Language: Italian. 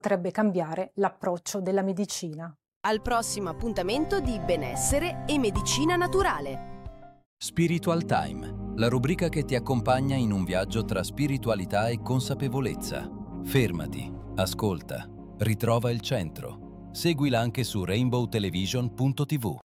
potrebbe cambiare l'approccio della medicina. Al prossimo appuntamento di benessere e medicina naturale. Spiritual Time, la rubrica che ti accompagna in un viaggio tra spiritualità e consapevolezza. Fermati, ascolta, ritrova il centro. Seguila anche su rainbowtelevision.tv.